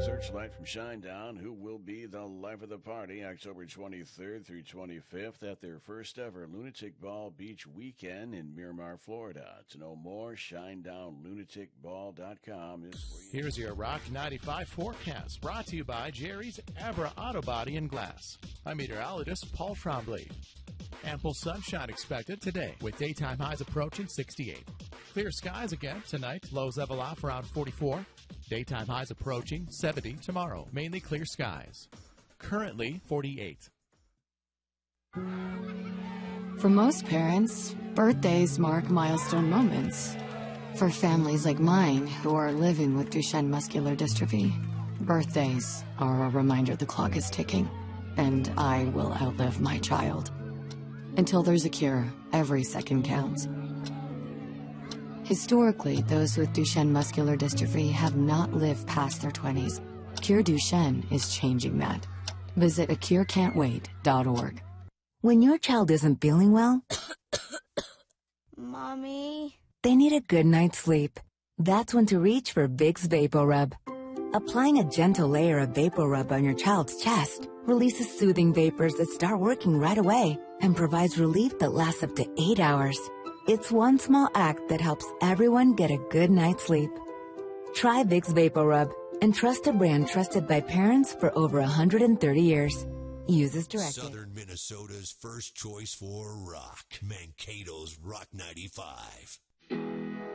Searchlight from Shinedown, who will be the life of the party October 23rd through 25th at their first ever Lunatic Ball Beach weekend in Miramar, Florida. To know more, ShinedownLunaticBall.com is where you... Here's your Rock 95 forecast, brought to you by Jerry's Abra Auto Body and Glass. I'm meteorologist Paul Trombley. Ample sunshine expected today, with daytime highs approaching 68. Clear skies again tonight, lows level off around 44. Daytime highs approaching 70 tomorrow. Mainly clear skies. Currently 48. For most parents, birthdays mark milestone moments. For families like mine who are living with Duchenne muscular dystrophy, birthdays are a reminder the clock is ticking, and I will outlive my child. Until there's a cure, every second counts. Historically, those with Duchenne muscular dystrophy have not lived past their 20s. Cure Duchenne is changing that. Visit acurecan'twait.org. When your child isn't feeling well, Mommy, they need a good night's sleep. That's when to reach for Vicks VapoRub. Applying a gentle layer of VapoRub on your child's chest releases soothing vapors that start working right away and provides relief that lasts up to 8 hours. It's one small act that helps everyone get a good night's sleep. Try Vicks VapoRub and trust a brand trusted by parents for over 130 years. Use as directed. Southern Minnesota's first choice for rock. Mankato's Rock 95.